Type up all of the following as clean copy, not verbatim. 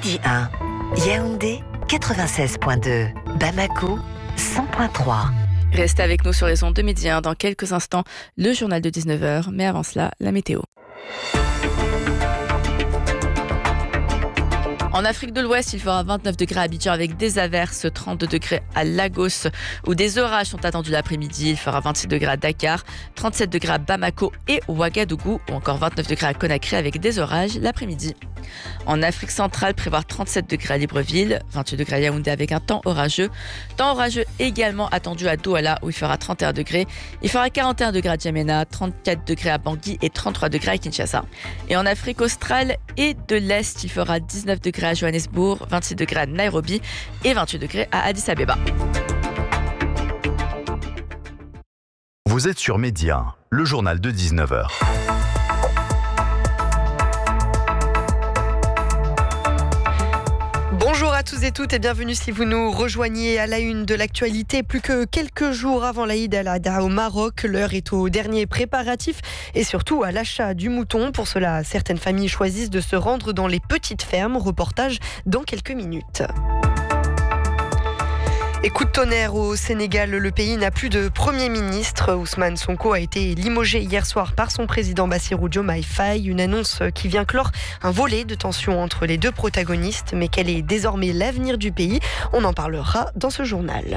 Midi 1, Yaoundé 96.2, Bamako 100.3. Restez avec nous sur les ondes de Midi 1. Dans quelques instants, le journal de 19h. Mais avant cela, la météo. En Afrique de l'Ouest, il fera 29 degrés à Abidjan avec des averses, 32 degrés à Lagos où des orages sont attendus l'après-midi. Il fera 26 degrés à Dakar, 37 degrés à Bamako et Ouagadougou ou encore 29 degrés à Conakry avec des orages l'après-midi. En Afrique centrale, prévoir 37 degrés à Libreville, 28 degrés à Yaoundé avec un temps orageux. Temps orageux également attendu à Douala où il fera 31 degrés. Il fera 41 degrés à Djamena, 34 degrés à Bangui et 33 degrés à Kinshasa. Et en Afrique australe et de l'Est, il fera 19 degrés à Johannesburg, 26 degrés à Nairobi et 28 degrés à Addis Abeba. Vous êtes sur Média, le journal de 19h. Bonjour à tous et toutes et bienvenue si vous nous rejoignez à la une de l'actualité. Plus que quelques jours avant l'Aïd al-Adha au Maroc, l'heure est aux derniers préparatifs et surtout à l'achat du mouton. Pour cela, certaines familles choisissent de se rendre dans les petites fermes. Reportage dans quelques minutes. Et coup de tonnerre au Sénégal, le pays n'a plus de Premier ministre. Ousmane Sonko a été limogé hier soir par son président Bassirou Diomaye Faye. Une annonce qui vient clore un volet de tension entre les deux protagonistes. Mais quel est désormais l'avenir du pays ? On en parlera dans ce journal.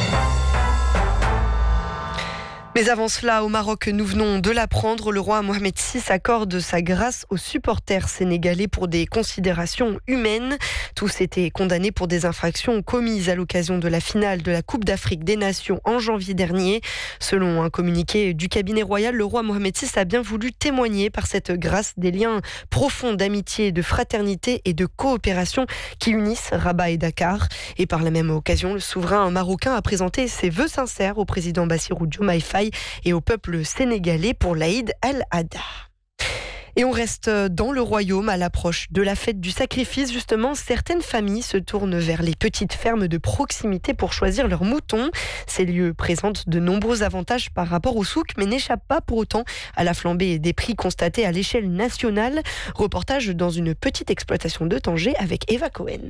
Mais avant cela, au Maroc, nous venons de l'apprendre, le roi Mohamed VI accorde sa grâce aux supporters sénégalais pour des considérations humaines. Tous étaient condamnés pour des infractions commises à l'occasion de la finale de la Coupe d'Afrique des Nations en janvier dernier. Selon un communiqué du cabinet royal, le roi Mohamed VI a bien voulu témoigner par cette grâce des liens profonds d'amitié, de fraternité et de coopération qui unissent Rabat et Dakar. Et par la même occasion, le souverain marocain a présenté ses vœux sincères au président Bassirou Diomaye Faye et au peuple sénégalais pour l'Aïd al-Adha. Et on reste dans le royaume à l'approche de la fête du sacrifice. Justement, certaines familles se tournent vers les petites fermes de proximité pour choisir leurs moutons. Ces lieux présentent de nombreux avantages par rapport au souk, mais n'échappent pas pour autant à la flambée des prix constatés à l'échelle nationale. Reportage dans une petite exploitation de Tanger avec Eva Cohen.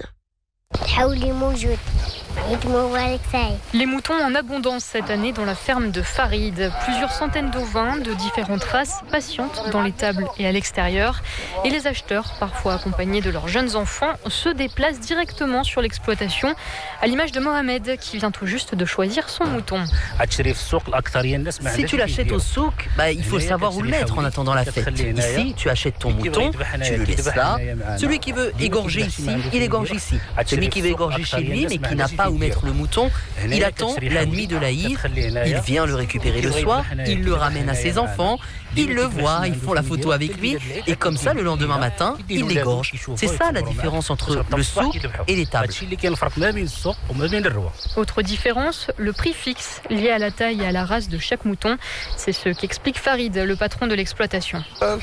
Les moutons en abondance cette année dans la ferme de Farid. Plusieurs centaines d'ovins de différentes races patientent dans les tables et à l'extérieur. Et les acheteurs, parfois accompagnés de leurs jeunes enfants, se déplacent directement sur l'exploitation, à l'image de Mohamed qui vient tout juste de choisir son mouton. Si tu l'achètes au souk, il faut savoir où le mettre en attendant la fête. Ici, tu achètes ton mouton, tu le laisses là. Celui qui veut égorger ici, il égorge ici. Celui qui veut égorger chez lui, mais qui n'a pas où mettre le mouton, il attend la nuit de l'Aïd, il vient le récupérer le soir, il le ramène à ses enfants, ils le voient, ils font la photo avec lui, et comme ça, le lendemain matin, il l'égorge. C'est ça la différence entre le souk et les tables. Autre différence, le prix fixe lié à la taille et à la race de chaque mouton. C'est ce qu'explique Farid, le patron de l'exploitation.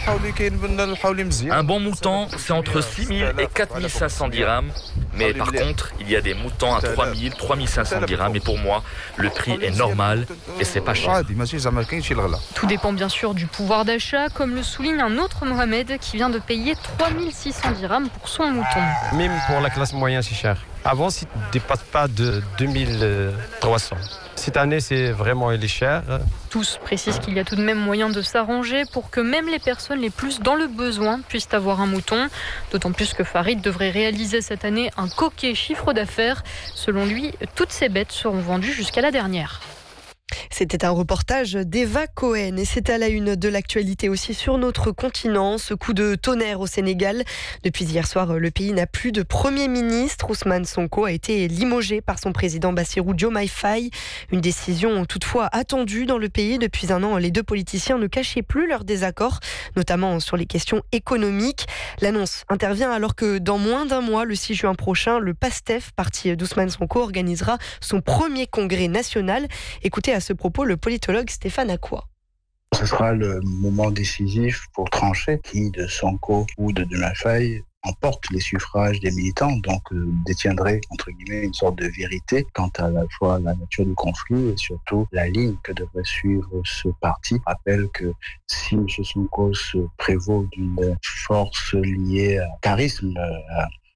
Un bon mouton, c'est entre 6 000 et 4 500 dirhams. Mais par contre, il y a des moutons à 3 000, 3 500 dirhams. Et pour moi, le prix est normal et c'est pas cher. Tout dépend bien sûr du pouvoir d'achat, comme le souligne un autre Mohamed qui vient de payer 3 600 dirhams pour son mouton. Même pour la classe moyenne, c'est cher. Avant, ça ne dépasse pas de 2300. Cette année, c'est vraiment il est cher. Tous précisent qu'il y a tout de même moyen de s'arranger pour que même les personnes les plus dans le besoin puissent avoir un mouton. D'autant plus que Farid devrait réaliser cette année un coquet chiffre d'affaires. Selon lui, toutes ces bêtes seront vendues jusqu'à la dernière. C'était un reportage d'Eva Cohen et c'est à la une de l'actualité aussi sur notre continent. Ce coup de tonnerre au Sénégal. Depuis hier soir, le pays n'a plus de Premier ministre. Ousmane Sonko a été limogé par son président Bassirou Diomaye Faye. Une décision toutefois attendue dans le pays. Depuis un an, les deux politiciens ne cachaient plus leur désaccord, notamment sur les questions économiques. L'annonce intervient alors que dans moins d'un mois, le 6 juin prochain, le PASTEF, parti d'Ousmane Sonko, organisera son premier congrès national. Écoutez à ce propos le politologue Stéphane Acquois. Ce sera le moment décisif pour trancher qui, de Sonko ou de Diomaye Faye, emporte les suffrages des militants, donc détiendrait, entre guillemets, une sorte de vérité quant à la fois la nature du conflit et surtout la ligne que devrait suivre ce parti. Je rappelle que si M. Sonko se prévaut d'une force liée à charisme,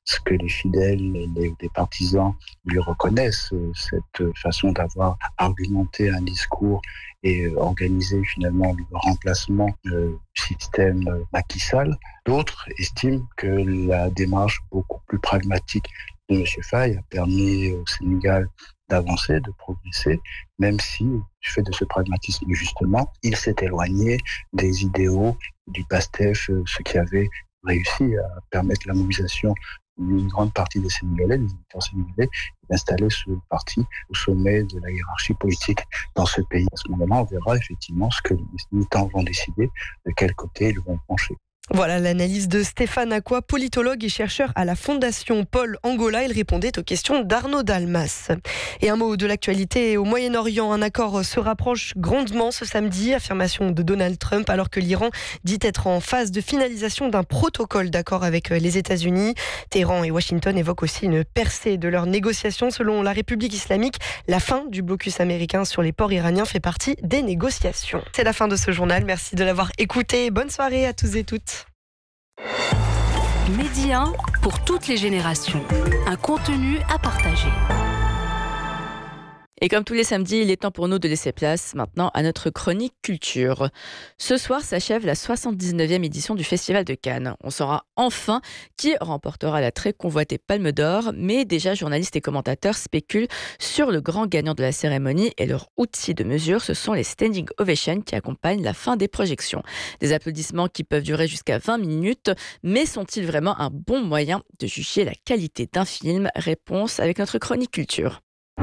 ce que les fidèles, les partisans lui reconnaissent, cette façon d'avoir argumenté un discours et organisé finalement le remplacement du système Macky Sall. D'autres estiment que la démarche beaucoup plus pragmatique de M. Faye a permis au Sénégal d'avancer, de progresser, même si, du fait de ce pragmatisme, justement, il s'est éloigné des idéaux du PASTEF, ce qui avait réussi à permettre la mobilisation d'une grande partie des Sénégalais, des électeurs sénégalais, d'installer ce parti au sommet de la hiérarchie politique dans ce pays. À ce moment-là, on verra effectivement ce que les militants vont décider, de quel côté ils vont pencher. Voilà l'analyse de Stéphane Acquois, politologue et chercheur à la Fondation Paul Angola. Il répondait aux questions d'Arnaud Dalmas. Et un mot de l'actualité au Moyen-Orient. Un accord se rapproche grandement ce samedi. Affirmation de Donald Trump alors que l'Iran dit être en phase de finalisation d'un protocole d'accord avec les États-Unis. Téhéran et Washington évoquent aussi une percée de leurs négociations. Selon la République islamique, la fin du blocus américain sur les ports iraniens fait partie des négociations. C'est la fin de ce journal. Merci de l'avoir écouté. Bonne soirée à tous et toutes. Midi 1 pour toutes les générations. Un contenu à partager. Et comme tous les samedis, il est temps pour nous de laisser place maintenant à notre chronique culture. Ce soir s'achève la 79e édition du Festival de Cannes. On saura enfin qui remportera la très convoitée Palme d'Or, mais déjà journalistes et commentateurs spéculent sur le grand gagnant de la cérémonie et leur outil de mesure, ce sont les standing ovations qui accompagnent la fin des projections. Des applaudissements qui peuvent durer jusqu'à 20 minutes, mais sont-ils vraiment un bon moyen de juger la qualité d'un film ? Réponse avec notre chronique culture.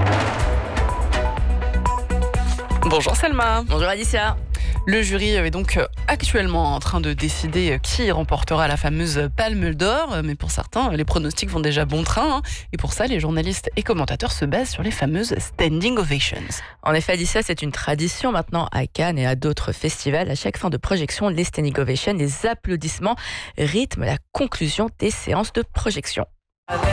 Bonjour Selma. Bonjour Alicia. Le jury est donc actuellement en train de décider qui remportera la fameuse Palme d'Or. Mais pour certains, les pronostics vont déjà bon train. Et pour ça, les journalistes et commentateurs se basent sur les fameuses standing ovations. En effet, Alicia, c'est une tradition maintenant à Cannes et à d'autres festivals. À chaque fin de projection, les standing ovations, les applaudissements rythment la conclusion des séances de projection.